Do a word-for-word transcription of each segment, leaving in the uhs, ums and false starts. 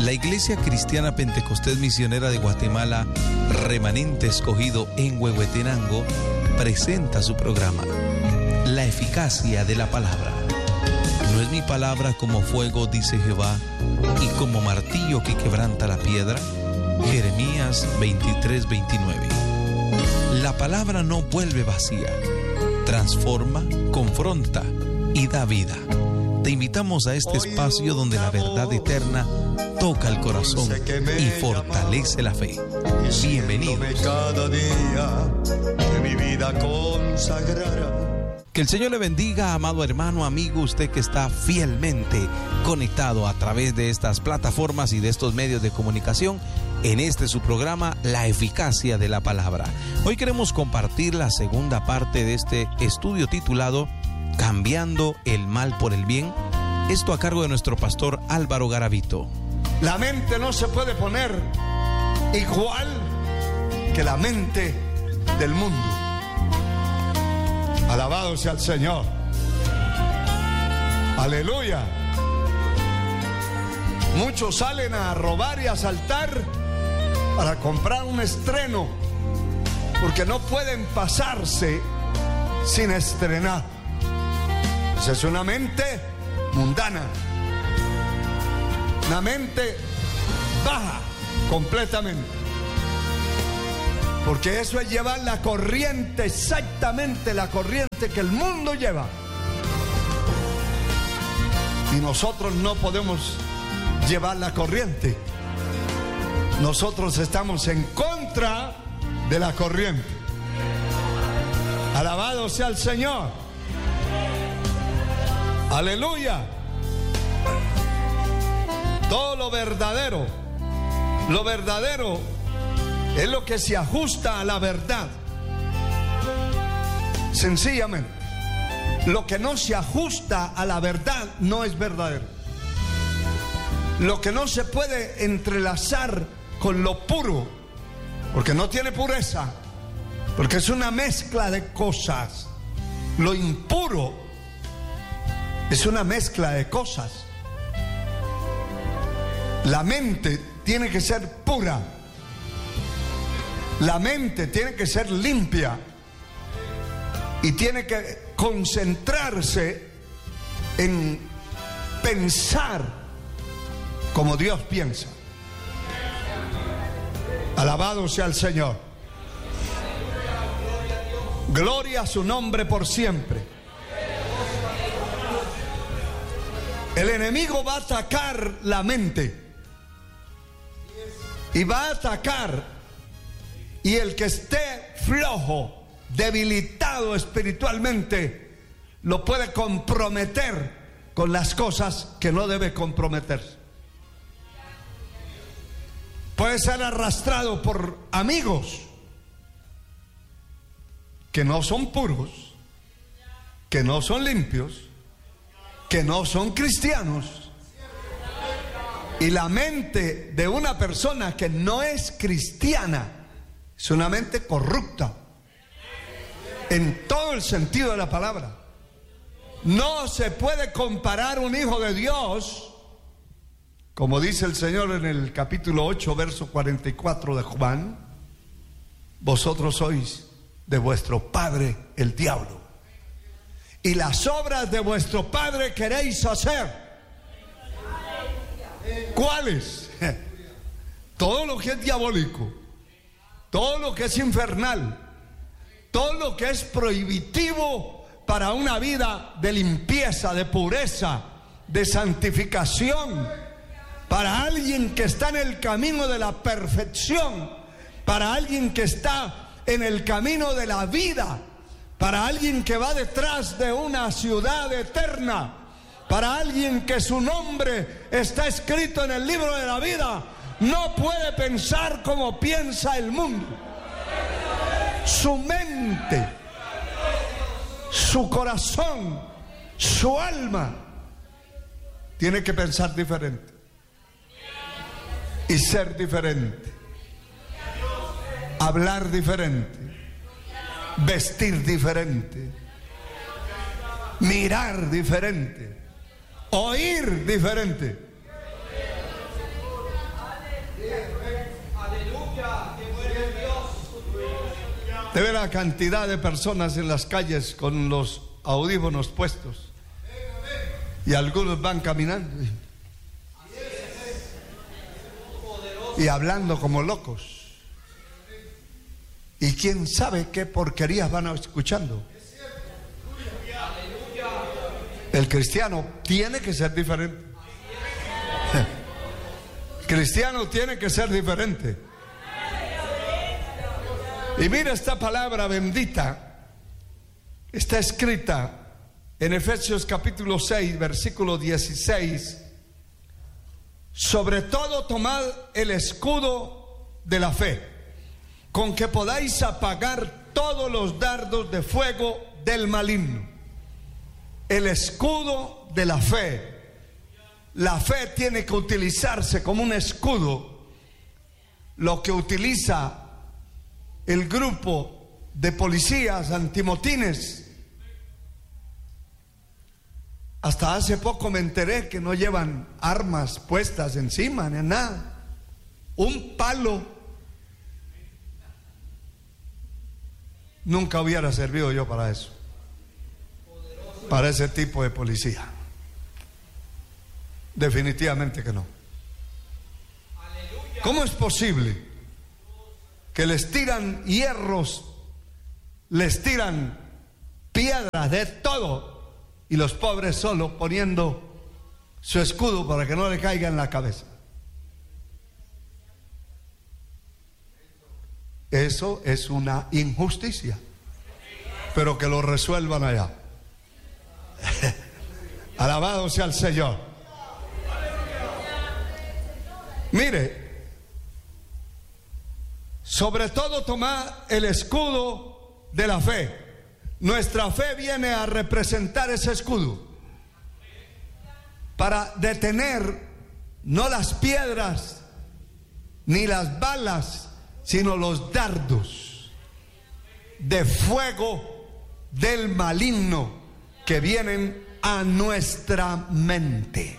La Iglesia Cristiana Pentecostés Misionera de Guatemala, remanente escogido en Huehuetenango, presenta su programa, La Eficacia de la Palabra. ¿No es mi palabra como fuego, dice Jehová, y como martillo que quebranta la piedra? Jeremías veintitrés, veintinueve. La palabra no vuelve vacía, transforma, confronta y da vida. Te invitamos a este espacio donde la verdad eterna toca el corazón y fortalece la fe. Bienvenidos. Cada día que mi vida consagrara. Que el Señor le bendiga, amado hermano, amigo, usted que está fielmente conectado a través de estas plataformas y de estos medios de comunicación en este su programa, La Eficacia de la Palabra. Hoy queremos compartir la segunda parte de este estudio titulado Cambiando el mal por el bien. Esto a cargo de nuestro pastor Álvaro Garavito. La mente no se puede poner igual que la mente del mundo. Alabado sea el Señor. Aleluya. Muchos salen a robar y a asaltar para comprar un estreno, porque no pueden pasarse sin estrenar. Esa es una mente mundana, una mente baja completamente. Porque eso es llevar la corriente, exactamente la corriente que el mundo lleva. Y nosotros no podemos llevar la corriente. Nosotros estamos en contra de la corriente. Alabado sea el Señor. Aleluya. Todo lo verdadero, lo verdadero es lo que se ajusta a la verdad. Sencillamente, lo que no se ajusta a la verdad no es verdadero. Lo que no se puede entrelazar con lo puro, porque no tiene pureza, porque es una mezcla de cosas. Lo impuro es una mezcla de cosas. La mente tiene que ser pura. La mente tiene que ser limpia y tiene que concentrarse en pensar como Dios piensa. Alabado sea el Señor. Gloria a su nombre por siempre. El enemigo va a atacar la mente y va a atacar. Y el que esté flojo, debilitado espiritualmente, lo puede comprometer con las cosas que no debe comprometerse. Puede ser arrastrado por amigos que no son puros, que no son limpios, que no son cristianos. Y la mente de una persona que no es cristiana es una mente corrupta en todo el sentido de la palabra. No se puede comparar un hijo de Dios, como dice el Señor en el capítulo ocho, verso cuarenta y cuatro de Juan: vosotros sois de vuestro padre el diablo, y las obras de vuestro padre queréis hacer. ¿Cuáles? Todo lo que es diabólico, todo lo que es infernal, todo lo que es prohibitivo para una vida de limpieza, de pureza, de santificación, para alguien que está en el camino de la perfección, para alguien que está en el camino de la vida, para alguien que va detrás de una ciudad eterna, para alguien que su nombre está escrito en el libro de la vida. No puede pensar como piensa el mundo. Su mente, su corazón, su alma tiene que pensar diferente y ser diferente, hablar diferente, vestir diferente, mirar diferente, oír diferente. De ver la cantidad de personas en las calles con los audífonos puestos y algunos van caminando y, y hablando como locos, y quién sabe qué porquerías van escuchando. El cristiano tiene que ser diferente. El cristiano tiene que ser diferente. Y mira esta palabra bendita, está escrita en Efesios capítulo seis, versículo dieciséis. Sobre todo tomad el escudo de la fe, con que podáis apagar todos los dardos de fuego del maligno. El escudo de la fe. La fe tiene que utilizarse como un escudo, lo que utiliza el grupo de policías antimotines. Hasta hace poco me enteré que no llevan armas puestas encima ni nada, un palo. Nunca hubiera servido yo para eso, para ese tipo de policía. Definitivamente que no. ¿Cómo es posible que les tiran hierros, les tiran piedras, de todo, y los pobres solo poniendo su escudo para que no le caiga en la cabeza? Eso es una injusticia, pero que lo resuelvan allá. Alabado sea el Señor. Mire, sobre todo tomad el escudo de la fe. Nuestra fe viene a representar ese escudo para detener no las piedras ni las balas, sino los dardos de fuego del maligno que vienen a nuestra mente.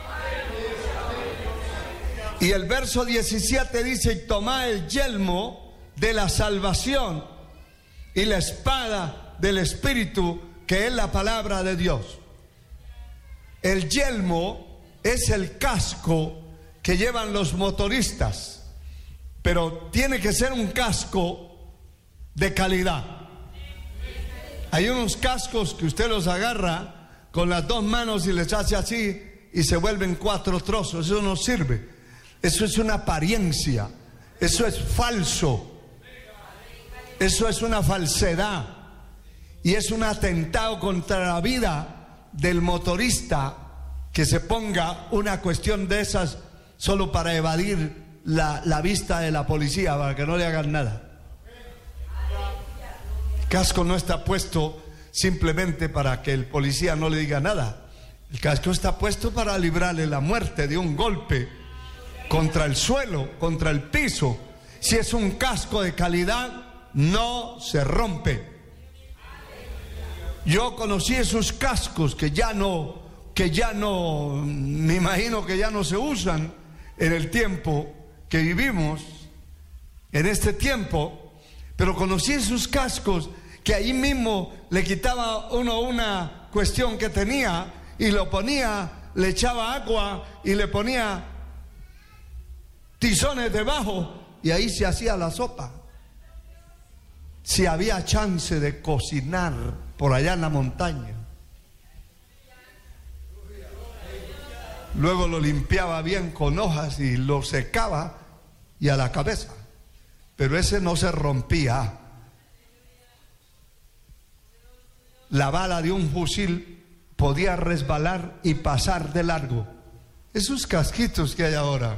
Y el verso diecisiete dice: y tomad el yelmo de la salvación y la espada del Espíritu, que es la palabra de Dios. El yelmo es el casco que llevan los motoristas, pero tiene que ser un casco de calidad. Hay unos cascos que usted los agarra con las dos manos y les hace así y se vuelven cuatro trozos. Eso no sirve. Eso es una apariencia, eso es falso, eso es una falsedad y es un atentado contra la vida del motorista que se ponga una cuestión de esas solo para evadir la, la vista de la policía, para que no le hagan nada. El casco no está puesto simplemente para que el policía no le diga nada. El casco está puesto para librarle la muerte de un golpe contra el suelo, contra el piso. Si es un casco de calidad, no se rompe. Yo conocí esos cascos que ya no, que ya no, me imagino que ya no se usan en el tiempo que vivimos, en este tiempo, pero conocí esos cascos que ahí mismo le quitaba uno una cuestión que tenía y lo ponía, le echaba agua y le ponía tizones debajo y ahí se hacía la sopa. Si había chance de cocinar por allá en la montaña, luego lo limpiaba bien con hojas y lo secaba y a la cabeza, pero ese no se rompía. La bala de un fusil podía resbalar y pasar de largo. Esos casquitos que hay ahora.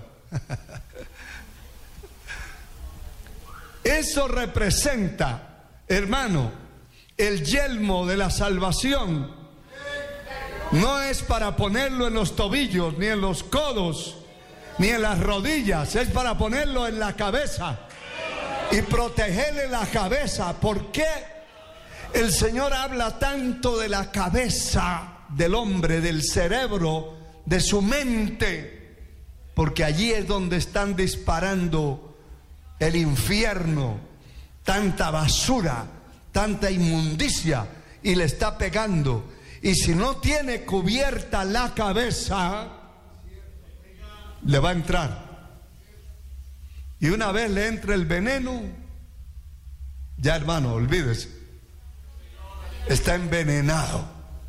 Eso representa, hermano, el yelmo de la salvación. No es para ponerlo en los tobillos, ni en los codos, ni en las rodillas. Es para ponerlo en la cabeza y protegerle la cabeza. ¿Por qué el Señor habla tanto de la cabeza del hombre, del cerebro, de su mente? porque allí es donde están disparando el infierno, tanta basura, tanta inmundicia, y le está pegando. Y si no tiene cubierta la cabeza, le va a entrar. Y una vez le entra el veneno, ya hermano, olvídese, está envenenado.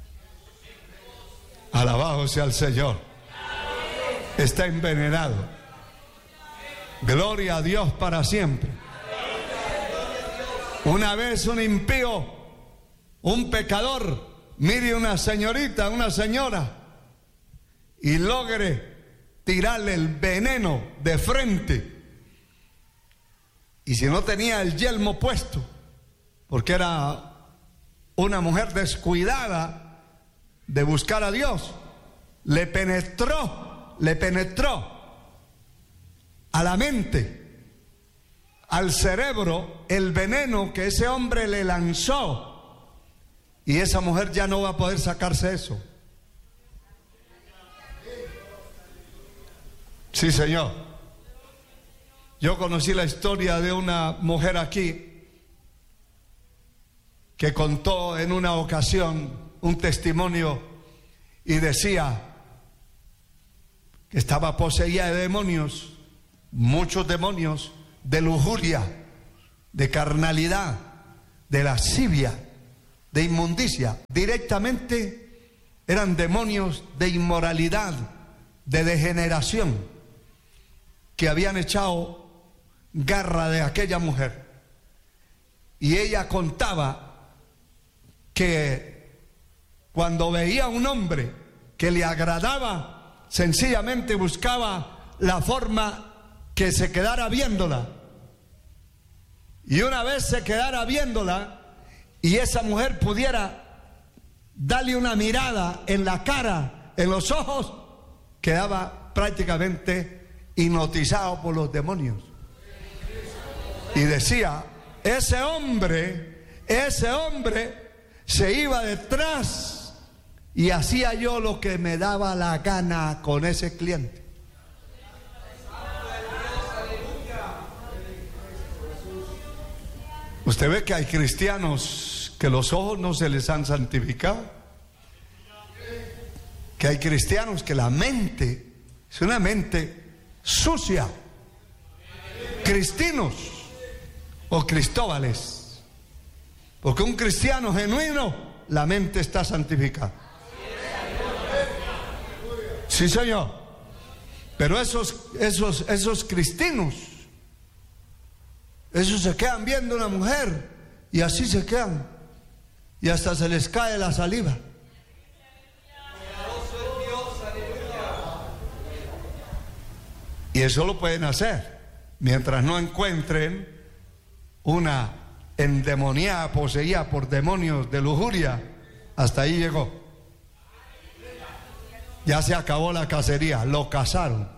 Alabado sea el Señor. Está envenenado. Gloria a Dios para siempre. Una vez un impío, un pecador, mire una señorita, una señora, y logre tirarle el veneno de frente. Y si no tenía el yelmo puesto, porque era una mujer descuidada de buscar a Dios, le penetró, le penetró a la mente, al cerebro, el veneno que ese hombre le lanzó, y esa mujer ya no va a poder sacarse eso. Sí, Señor. Yo conocí la historia de una mujer aquí que contó en una ocasión un testimonio y decía que estaba poseída de demonios, muchos demonios, de lujuria, de carnalidad, de lascivia, de inmundicia. Directamente eran demonios de inmoralidad, de degeneración, que habían echado garra de aquella mujer. Y ella contaba que cuando veía a un hombre que le agradaba, sencillamente buscaba la forma que se quedara viéndola. Y una vez se quedara viéndola y esa mujer pudiera darle una mirada en la cara, en los ojos, quedaba prácticamente hipnotizado por los demonios. Y decía, ese hombre, ese hombre se iba detrás y hacía yo lo que me daba la gana con ese cliente. Usted ve que hay cristianos que los ojos no se les han santificado, que hay cristianos que la mente es una mente sucia, cristinos o cristóbales, porque un cristiano genuino, la mente está santificada. Sí, Señor. Pero esos, esos, esos cristinos, esos se quedan viendo a una mujer y así se quedan, y hasta se les cae la saliva. Y eso lo pueden hacer mientras no encuentren una endemoniada, poseída por demonios de lujuria. Hasta ahí llegó. Ya se acabó la cacería, lo cazaron.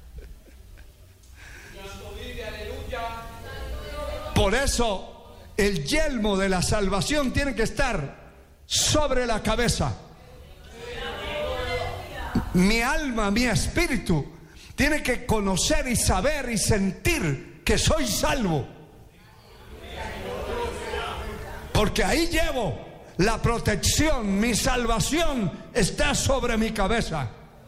Por eso el yelmo de la salvación tiene que estar sobre la cabeza. Mi alma, mi espíritu tiene que conocer y saber y sentir que soy salvo, porque ahí llevo la protección. Mi salvación está sobre mi cabeza.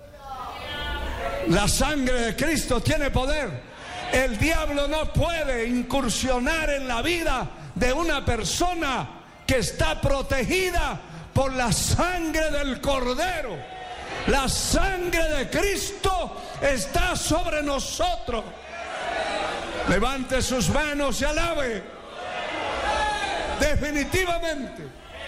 La sangre de Cristo tiene poder. El diablo no puede incursionar en la vida de una persona que está protegida por la sangre del Cordero. La sangre de Cristo está sobre nosotros. Levante sus manos y alabe. Definitivamente.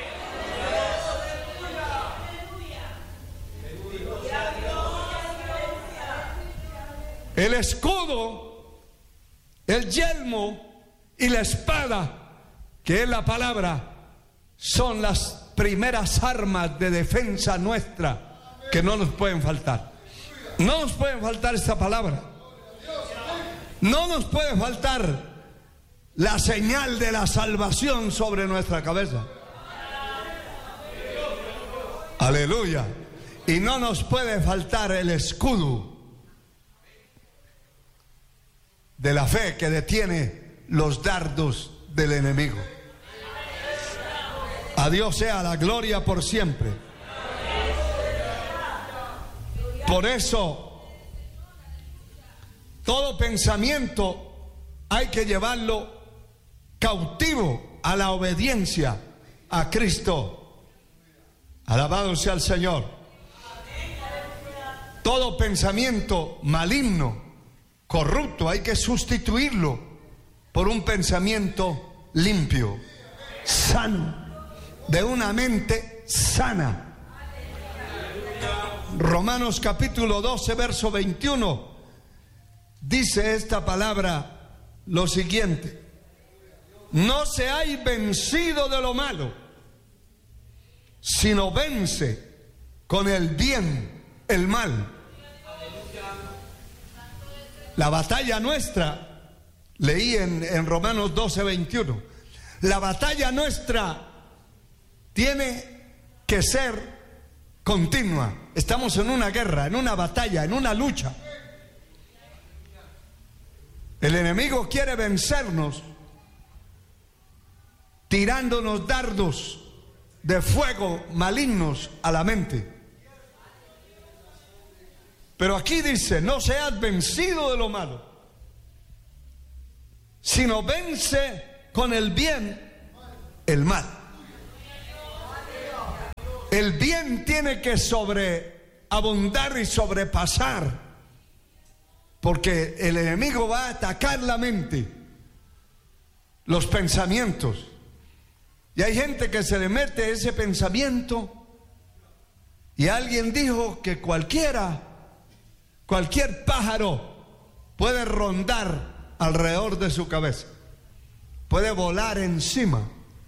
El escudo, el yelmo y la espada, que es la palabra, son las primeras armas de defensa nuestra, que no nos pueden faltar. No nos pueden faltar esta palabra. No nos puede faltar la señal de la salvación sobre nuestra cabeza. Aleluya. Y no nos puede faltar el escudo. de la fe que detiene los dardos del enemigo. A Dios sea la gloria por siempre. Por eso, todo pensamiento hay que llevarlo cautivo a la obediencia a Cristo. Alabado sea el Señor. Todo pensamiento maligno, corrupto, hay que sustituirlo por un pensamiento limpio, sano, de una mente sana. Romanos capítulo doce, verso veintiuno, dice esta palabra lo siguiente: no seáis vencido de lo malo, sino vence con el bien el mal. La batalla nuestra, leí en, en Romanos doce, veintiuno, la batalla nuestra tiene que ser continua. Estamos en una guerra, en una batalla, en una lucha. El enemigo quiere vencernos tirándonos dardos de fuego malignos a la mente. Pero aquí dice: no seas vencido de lo malo, sino vence con el bien el mal. El bien tiene que sobreabundar y sobrepasar, porque el enemigo va a atacar la mente, los pensamientos. Y hay gente que se le mete ese pensamiento, y alguien dijo que cualquiera, cualquier pájaro puede rondar alrededor de su cabeza, puede volar encima.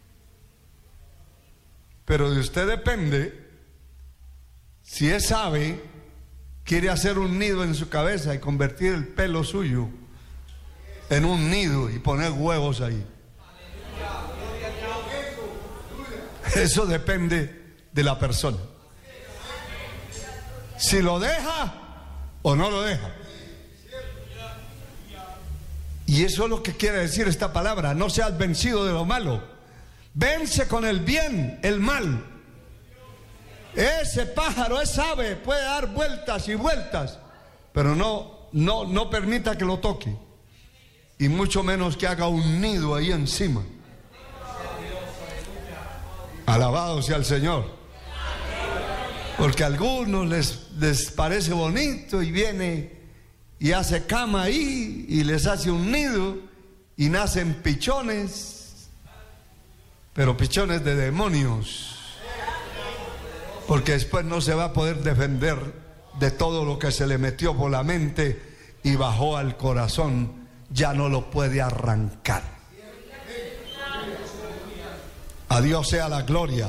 Pero de usted depende si es ave, quiere hacer un nido en su cabeza y convertir el pelo suyo en un nido y poner huevos ahí. Eso depende de la persona, si lo deja o no lo deja. Y eso es lo que quiere decir esta palabra: no seas vencido de lo malo. Vence con el bien el mal. Ese pájaro, esa ave puede dar vueltas y vueltas, pero no, no, no permita que lo toque, y mucho menos que haga un nido ahí encima. Alabado sea el Señor. Porque a algunos les, les parece bonito y viene y hace cama ahí y les hace un nido y nacen pichones, pero pichones de demonios, porque después no se va a poder defender de todo lo que se le metió por la mente y bajó al corazón, ya no lo puede arrancar. A Dios sea la gloria.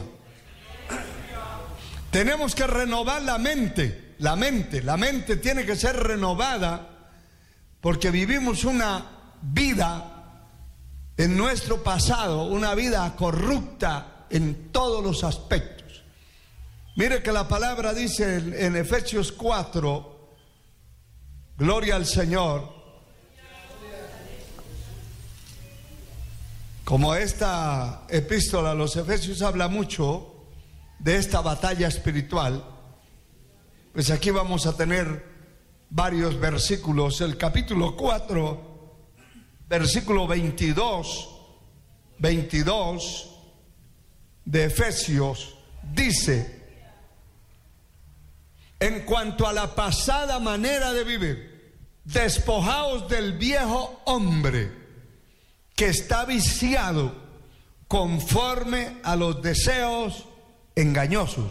Tenemos que renovar la mente, la mente, la mente tiene que ser renovada, porque vivimos una vida en nuestro pasado, una vida corrupta en todos los aspectos. Mire que la palabra dice en, en Efesios cuatro, gloria al Señor, como esta epístola a los Efesios habla mucho de esta batalla espiritual, pues aquí vamos a tener varios versículos. El capítulo cuatro, versículo veintidós, veintidós de Efesios dice: en cuanto a la pasada manera de vivir, despojaos del viejo hombre que está viciado conforme a los deseos engañosos.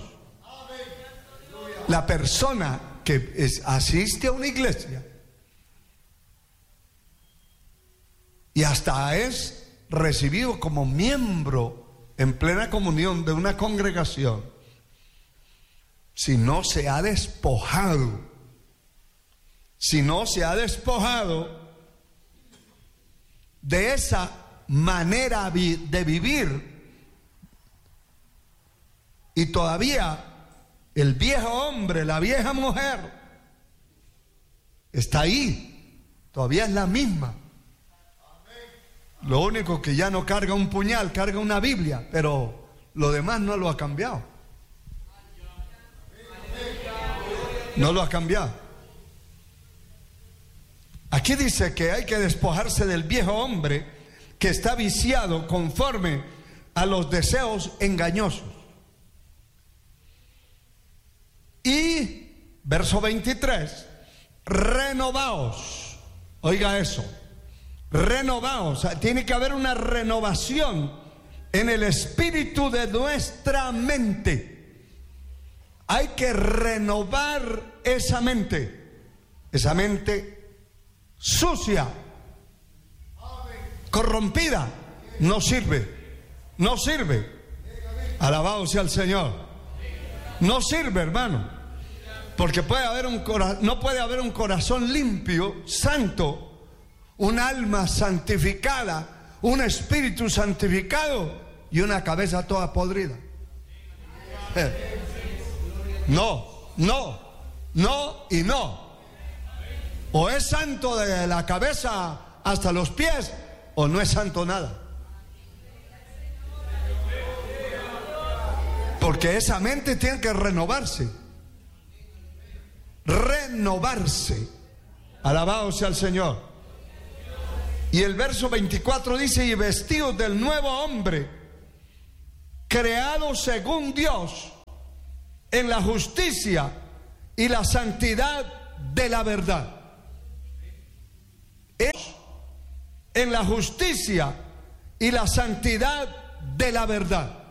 La persona que es, asiste a una iglesia y hasta es recibido como miembro en plena comunión de una congregación, si no se ha despojado, si no se ha despojado de esa manera de vivir, y todavía el viejo hombre, la vieja mujer está ahí, todavía es la misma, Lo único que ya no carga un puñal, carga una Biblia, pero lo demás no lo ha cambiado. No lo ha cambiado. Aquí dice que hay que despojarse del viejo hombre que está viciado conforme a los deseos engañosos. Y verso veintitrés, renovaos. Oiga eso, renovaos. O sea, tiene que haber una renovación en el espíritu de nuestra mente. Hay que renovar esa mente, esa mente sucia, corrompida, no sirve, no sirve. Alabado sea el Señor. No sirve, hermano, porque puede haber un cora- no puede haber un corazón limpio, santo, un alma santificada, un espíritu santificado y una cabeza toda podrida. Eh. No, no, no y no. O es santo de la cabeza hasta los pies, o no es santo nada. Porque esa mente tiene que renovarse. Renovarse. Alabado sea el Señor. Y el verso veinticuatro dice: y vestidos del nuevo hombre, creado según Dios, en la justicia y la santidad de la verdad. En la justicia y la santidad de la verdad.